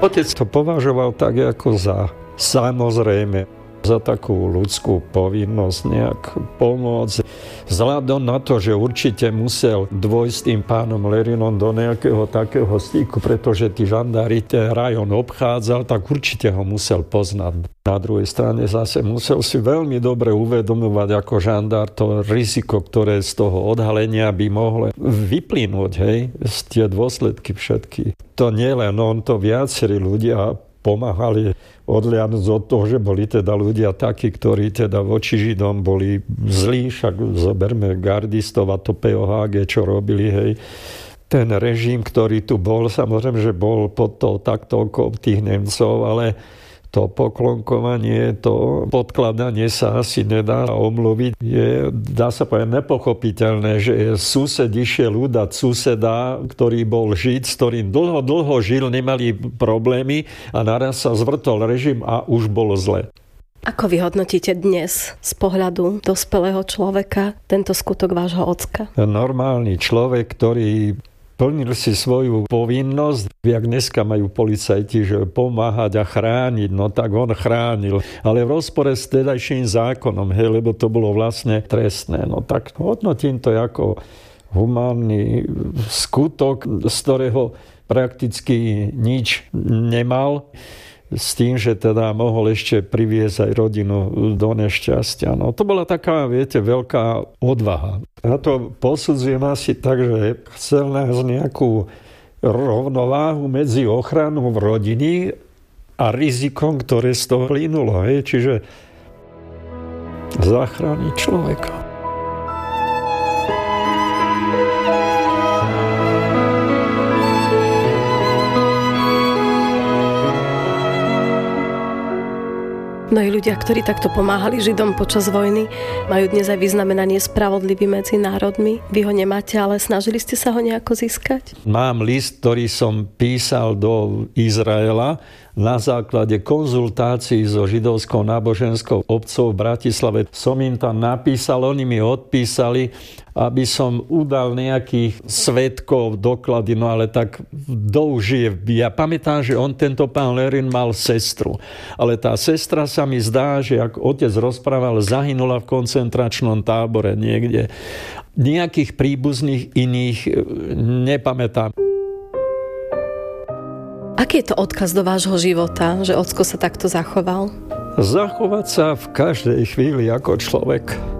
Otec to považoval tak ako za samozrejme, za takú ľudskú povinnosť nejak pomôcť. Vzhľadom na to, že určite musel dôjsť s tým pánom Lerinom do nejakého takého styku, pretože tí žandári ten rajón obchádzal, tak určite ho musel poznať. Na druhej strane zase musel si veľmi dobre uvedomovať ako žandár to riziko, ktoré z toho odhalenia by mohlo vyplynúť, hej, z tie dôsledky všetky. To nie len on, to viacerí ľudia pomáhali odliadnúť od toho, že boli teda ľudia takí, ktorí teda voči Židom boli zlí, však zoberme gardistov a to POHG, čo robili, hej. Ten režim, ktorý tu bol, samozrejme, že bol pod tou taktovkou tých Nemcov, ale to poklonkovanie, to podkladanie sa asi nedá omluviť. Je, dá sa povedať, nepochopiteľné, že sused išiel udať suseda, ktorý bol Žid, s ktorým dlho žil, nemali problémy a naraz sa zvrtol režim a už bolo zle. Ako vy hodnotíte dnes z pohľadu dospelého človeka tento skutok vášho ocka? Normálny človek, ktorý plnil si svoju povinnosť, jak dneska majú policajti, že pomáhať a chrániť, no tak on chránil. Ale v rozpore s tedajším zákonom, hej, lebo to bolo vlastne trestné. No tak hodnotím to ako humánny skutok, z ktorého prakticky nič nemal, s tým, že teda mohol ešte priviesť aj rodinu do nešťastia. No to bola taká, viete, veľká odvaha. Ja to posudzujem asi tak, že chcel nájsť nejakú rovnováhu medzi ochranou rodiny a rizikom, ktoré z toho plynulo. Čiže zachrániť človeka. Mnohí ľudia, ktorí takto pomáhali Židom počas vojny, majú dnes aj vyznamenanie spravodlivý medzi národmi. Vy ho nemáte, ale snažili ste sa ho nejako získať? Mám list, ktorý som písal do Izraela na základe konzultácií so židovskou náboženskou obcou v Bratislave. Som im tam napísal, oni mi odpísali, aby som udal nejakých svedkov, doklady, no ale tak doužije. Ja pamätám, že tento pán Lerin mal sestru, ale tá sestra sa mi zdá, že ak otec rozprával, zahynula v koncentračnom tábore niekde. Nejakých príbuzných iných nepamätám. Aký je to odkaz do vášho života, že ocko sa takto zachoval? Zachovať sa v každej chvíli ako človek.